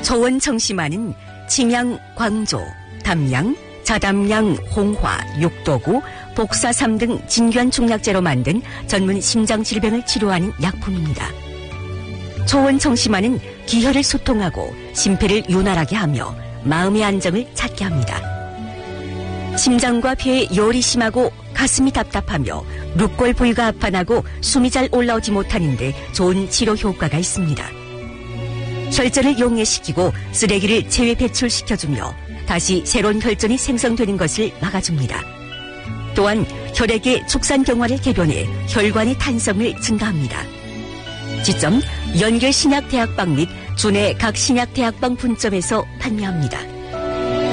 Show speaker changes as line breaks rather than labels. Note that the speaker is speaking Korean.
조원청심환은 침양, 광조, 담양, 자담양, 홍화, 육도구, 복사삼 등 진귀한 중약재로 만든 전문 심장질병을 치료하는 약품입니다. 조원청심환은 기혈을 소통하고 심폐를 윤활하게 하며 마음의 안정을 찾게 합니다. 심장과 폐에 열이 심하고 가슴이 답답하며 눕골 부위가 아파나고 숨이 잘 올라오지 못하는 데 좋은 치료 효과가 있습니다. 혈전을 용해시키고 쓰레기를 체외 배출시켜주며 다시 새로운 혈전이 생성되는 것을 막아줍니다. 또한 혈액의 축산경화를 개변해 혈관의 탄성을 증가합니다. 지점 연결신약대학방 및 주내 각 신약대학방 분점에서 판매합니다.